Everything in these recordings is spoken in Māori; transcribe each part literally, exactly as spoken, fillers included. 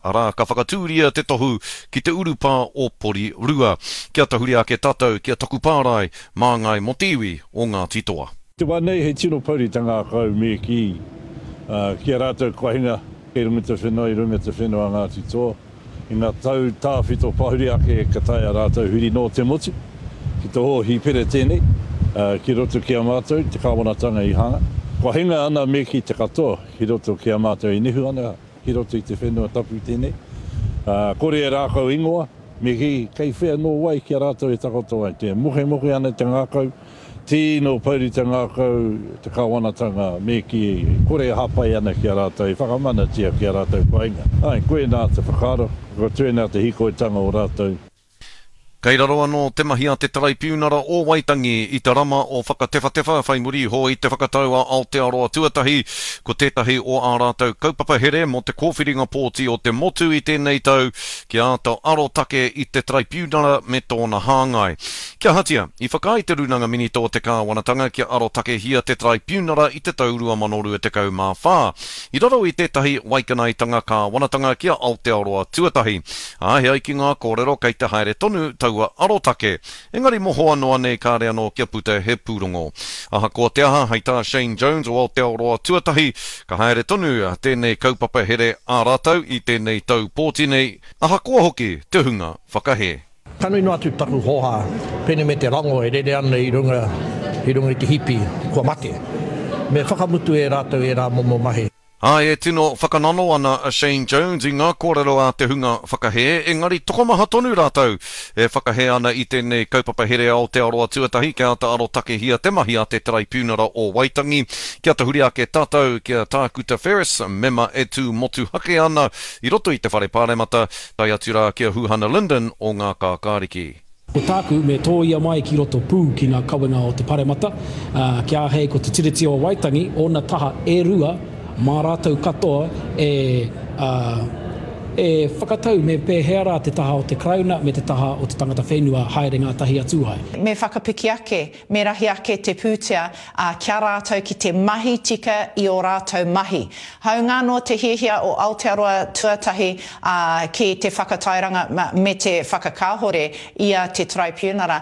ara ka whakatūria te tohu ki te urupa o pori rua. Kia tahuri ake tātou, kia taku pārai, mā ngai motiwi o ngā titoa. Te wanei he tino pauri tanga kau me ki, uh, kia rātou kwahinga, kei runga te whenua, i runga te whenua ngā titoa. I ngā tau tāwhito pauri ake ka taia rātou huri no te motu, ki te ho hi pere tēnei, uh, ki roto ki a mātou, te kāwanatanga i hanga. Kua hinga ana me ki te katoa, ki roto ki a mātou i nihu ana, ki roto i te whenua tapu tēnei. Uh, kore e rākau ingoa, me ki kei whea no wai ki a rātou e takotoa. Te muhe muhe ana te ngākau, tino pauri te ngākau, te kāwanatanga me ki kore e hapai ana ki a rātou, i whakamana tia ki a rātou kua hinga. Ai, koe nā te whakaro, ko tuenā te hikoitanga o rātou. Kei raro anō te mahi a te tarai piunara o Waitangi i te rama o whakatewhatewa whai muri ho i te whakatau a Aotearoa tuatahi ko tētahi o ā rātou kaupapa here mo te kōwhiringa pōti o te motu i tēnei tau ki a tau arotake i te tarai piunara me tōna hāngai. Kia hatia, i whakai te runanga minito o te kāwanatanga ki arotake hia te tarai piunara i te tau rua manoru e te kau mā whā. I raro i tētahi waikanaitanga kāwanatanga ki a Aotearoa tuatahi. A hea i ki ngā kōrero kei te haere tonu tau arotake. Engari moho anoa nei kāre anō kia pute he pūrongo. Aha ko te aha hei tā Shane Jones o Aotearoa tuatahi, ka haere tonu a tēnei kaupapa here ā rātau i tēnei tau pōti nei. Aha kua hoki te hunga whakahe. Tanu ino atu taku hoha, pene me te rango e rere ana i runga, i runga i te hipi, kua mate. Me whakamutu e rātau e rā momo mahe. Ai e tino whakanano ana a Shane Jones i ngā kōrero a te hunga whakahe, engari tokomaha tonu rātau e whakahe ana i tēnei kaupapa here Aotearoa tuatahi kia ta arotake hia te mahi a te tarai piunara o Waitangi, kia ta huri ake tātou kia tākuta Ferris, mema e tū motu hake ana i roto i te whare pāremata, tai atura kia Huhana Linden o ngā kākāriki. Ko tāku me tōia mai ki roto pū ki ngā kawenga o te paremata, uh, kia hei ko te tiriti o Waitangi, ona taha e rua, mā rātou katoa e, uh, e whakatau me pēhea rā te taha o te krauna me te taha o te tangata whenua haere ngā tahi atuhai. Me whakapiki ake, me rahi ake te pūtea uh, kia rātou ki te mahi tika i o rātou mahi. Hau ngā no te hiahia o Aotearoa tuatahi uh, ki te whakatairanga me te whakakāhore i a te tarai piunara.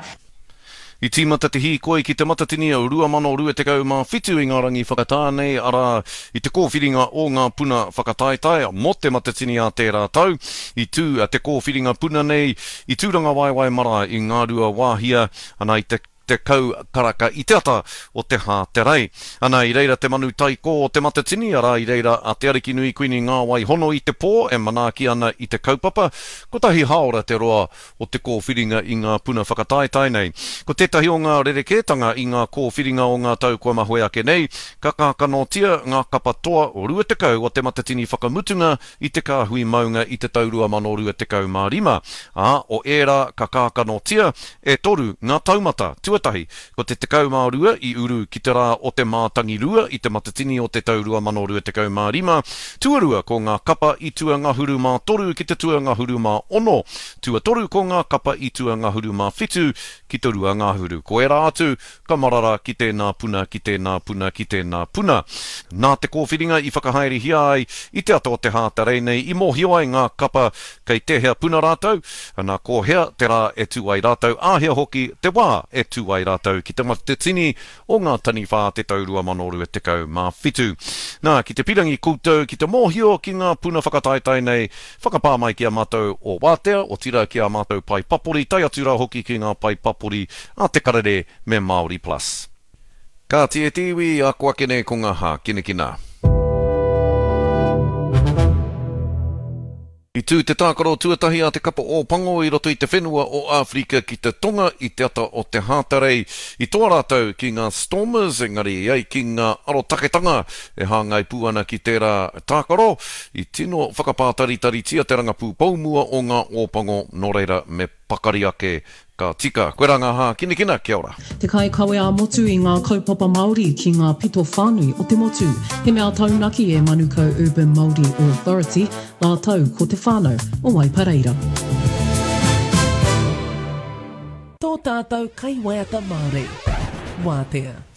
I tīmata te hi koe ki te matatini o rua mano rua te kau mā whitu i ngā rangi whakatānei ara i te kōwhiringa o ngā puna whakataetai mo te matatini a tērā tau. I tū a te kōwhiringa puna nei i tūranga waiwai mara i ngā rua wāhia ana i te te kau karaka i te ata o te hā te rei. Ana i reira te manu taiko o te matatini, ara i reira a te ariki nui kuini ngā wai hono i te pō e manaki ana i te kaupapa, ko tahi haora te roa o te kōwhiringa i ngā puna whakataetai nei. Ko tētahi o ngā rerekētanga i ngā kōwhiringa o ngā tau kua mahoe ake nei, ka kākanotia ngā kapatoa o rua te kau o te matatini whakamutunga i te kāhui maunga i te taurua mano rua te kau mā rima. A o era ka kākanotia e toru ngā taumata tuatahi, ko te tekau mā rua i uru ki te rā o te mātangi rua i te matatini o te taurua mano rua te kau mā rima, tuarua ko ngā kapa i tua ngahuru mā toru ki te tua ngahuru mā ono, tua toru ko ngā kapa i tua ngahuru mā whitu ki te rua ngahuru. Ko era atu, ka marara ki tēnā puna, ki tēnā puna, ki tēnā puna. Nā te kōwhiringa i whakahaere hia ai i te ato o te hāta rei nei, i mōhio ai ngā kapa kei te hea puna rātau, nā ko hea te rā e tū ai rātau, āhea hoki te wā e tū ai rātau ki te matatini o ngā tani whā te taurua mano rua te kau mā whitu. Nā, ki te pirangi koutou, ki te mōhio ki ngā puna whakataetai nei, whakapā mai ki a mātou o wātea, o tira ki a mātou pai papori, tai atura hoki ki ngā pai papori a te karere me Māori Plus. Ka tie tiwi a kua kene ko ngā hā kinekina. I tū te tākaro tuatahi a te kapa o pango i roto i te whenua o Afrika ki te tonga i te ata o te hātarei. I tō rātou ki ngā Stormers, engari iai ki ngā arotaketanga e hāngai pūana ki tērā tākaro. I tino whakapātaritari tia te rangapū paumua o ngā ōpango no reira me pakari ake ka tika. Koe rā ngā hā kinekina, kia ora. Te kai kawe a motu i ngā kaupapa Māori ki ngā pito whānui o te motu. He mea taunaki e Manukau Urban Māori Authority, ngā tau ko te whānau o Waipareira. Tō tātou kai waiata Māori. Wātea.